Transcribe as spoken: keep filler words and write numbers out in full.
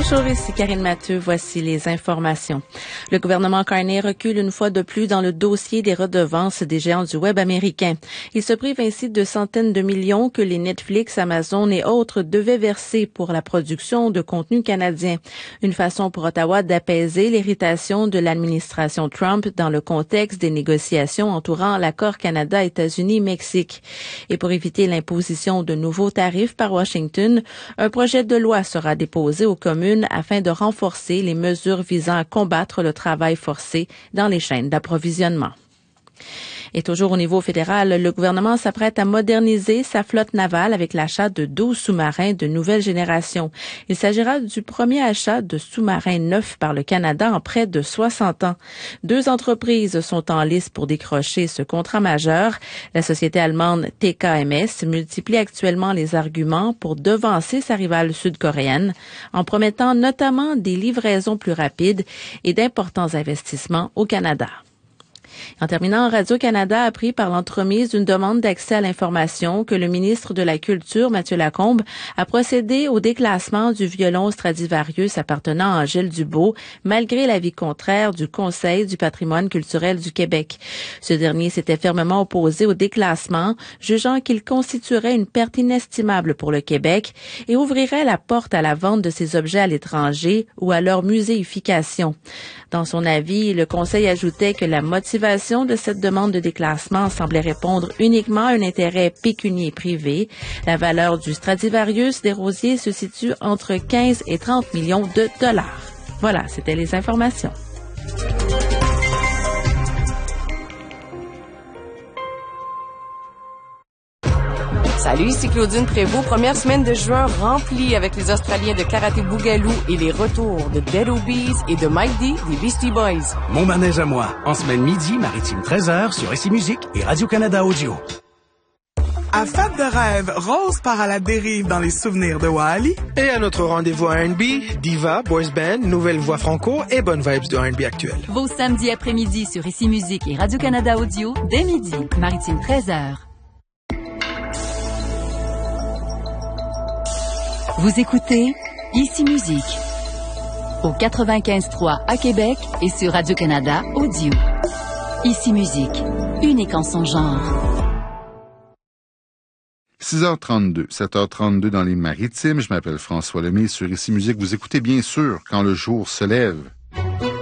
Bonjour, ici Karine Mathieu. Voici les informations. Le gouvernement Carney recule une fois de plus dans le dossier des redevances des géants du web américain. Il se prive ainsi de centaines de millions que les Netflix, Amazon et autres devaient verser pour la production de contenu canadien. Une façon pour Ottawa d'apaiser l'irritation de l'administration Trump dans le contexte des négociations entourant l'accord Canada-États-Unis-Mexique. Et pour éviter l'imposition de nouveaux tarifs par Washington, un projet de loi sera déposé aux communes afin de renforcer les mesures visant à combattre le travail forcé dans les chaînes d'approvisionnement. Et toujours au niveau fédéral, le gouvernement s'apprête à moderniser sa flotte navale avec l'achat de douze sous-marins de nouvelle génération. Il s'agira du premier achat de sous-marins neufs par le Canada en près de soixante ans. Deux entreprises sont en lice pour décrocher ce contrat majeur. La société allemande T K M S multiplie actuellement les arguments pour devancer sa rivale sud-coréenne en promettant notamment des livraisons plus rapides et d'importants investissements au Canada. En terminant, Radio-Canada a appris par l'entremise d'une demande d'accès à l'information que le ministre de la Culture, Mathieu Lacombe, a procédé au déclassement du violon Stradivarius appartenant à Angèle Dubois, malgré l'avis contraire du Conseil du patrimoine culturel du Québec. Ce dernier s'était fermement opposé au déclassement, jugeant qu'il constituerait une perte inestimable pour le Québec et ouvrirait la porte à la vente de ces objets à l'étranger ou à leur muséification. Dans son avis, le Conseil ajoutait que la motivation de cette demande de déclassement semblait répondre uniquement à un intérêt pécunier privé. La valeur du Stradivarius des Rosiers se situe entre quinze et trente millions de dollars. Voilà, c'était les informations. Salut, ici Claudine Prévost. Première semaine de juin remplie avec les Australiens de Karaté Bougalou et les retours de Dead Obies et de Mike D des Beastie Boys. Mon manège à moi, en semaine midi, Maritime treize heures sur Ici Musique et Radio-Canada Audio. À Fête de rêve, Rose part à la dérive dans les souvenirs de Wally. Et à notre rendez-vous R and B, Diva, Boys Band, Nouvelle Voix Franco et Bonnes Vibes de R and B actuel. Vos samedis après-midi sur Ici Musique et Radio-Canada Audio, dès midi, Maritime treize heures. Vous écoutez Ici Musique au quatre-vingt-quinze trois à Québec et sur Radio-Canada Audio. Ici Musique, unique en son genre. six heures trente-deux, sept heures trente-deux dans les Maritimes. Je m'appelle François Lemay sur Ici Musique. Vous écoutez bien sûr Quand le jour se lève.